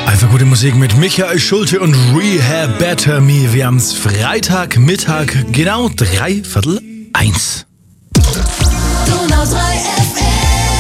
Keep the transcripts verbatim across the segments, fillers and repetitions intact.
Einfach gute Musik mit Michael Schulte und Rehab Better Me. Wir haben's Freitagmittag, genau dreiviertel eins. Donau drei F M.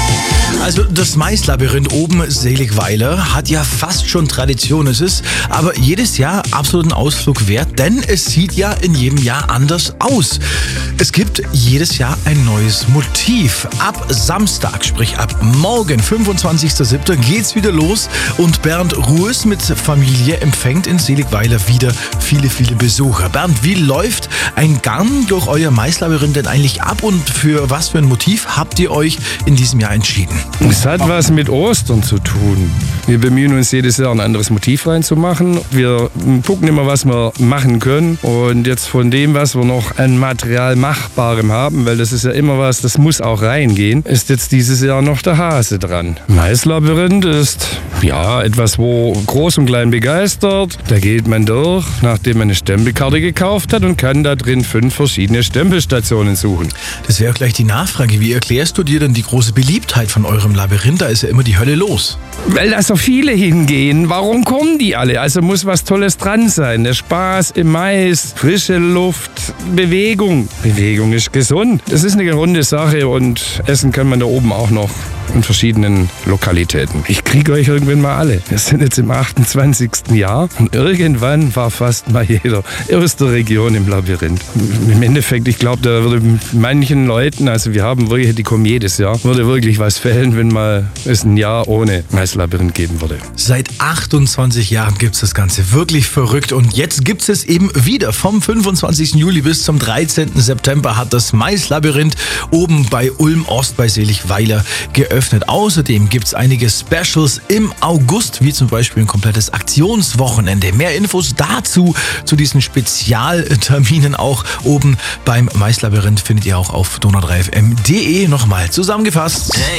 Also das Maislabyrinth oben Seligweiler hat ja fast schon Tradition. Es ist aber jedes Jahr absolut ein Ausflug wert, denn es sieht ja in jedem Jahr anders aus. Es gibt jedes Jahr ein neues Motiv. Ab Samstag, sprich ab morgen, fünfundzwanzigster siebter geht's wieder los und Bernd Ruhes mit Familie empfängt in Seligweiler wieder viele, viele Besucher. Bernd, wie läuft ein Gang durch euer Maislabyrinth denn eigentlich ab und für was für ein Motiv habt ihr euch in diesem Jahr entschieden? Es hat was mit Ostern zu tun. Wir bemühen uns jedes Jahr ein anderes Motiv reinzumachen. Wir gucken immer, was wir machen können. Und jetzt von dem, was wir noch an Material Machbarem haben, weil das ist ja immer was, das muss auch reingehen, ist jetzt dieses Jahr noch der Hase dran. Maislabyrinth ist ja etwas, wo groß und klein begeistert. Da geht man durch, nachdem man eine Stempelkarte gekauft hat und kann da drin fünf verschiedene Stempelstationen suchen. Das wäre auch gleich die Nachfrage. Wie erklärst du dir denn die große Beliebtheit von eurem Labyrinth? Da ist ja immer die Hölle los. Weil da so viele hingehen. Warum kommen die alle? Also muss was Tolles dran sein. Der Spaß im Mais, frische Luft, Bewegung. Bewegung ist gesund. Das ist eine runde Sache und essen kann man da oben auch noch in verschiedenen Lokalitäten. Ich kriege euch irgendwann mal alle. Wir sind jetzt im achtundzwanzigsten Jahr und irgendwann war fast mal jeder aus der Region im Labyrinth. Im Endeffekt, ich glaube, da würde manchen Leuten, also wir haben wirklich, die kommen jedes Jahr, würde wirklich was fehlen, wenn mal es ein Jahr ohne Maislabyrinth geben würde. Seit achtundzwanzig Jahren gibt's das Ganze. Wirklich verrückt. Und jetzt gibt's es eben wieder. Vom fünfundzwanzigsten Juli bis zum dreizehnten September hat das Maislabyrinth oben bei Ulm Ost bei Seligweiler geöffnet. Außerdem gibt's einige Specials im August, wie zum Beispiel ein komplettes Aktionswochenende. Mehr Infos dazu, zu diesen Spezialterminen auch oben beim Maislabyrinth findet ihr auch auf donau drei f m punkt de. Nochmal zusammengefasst. Hey.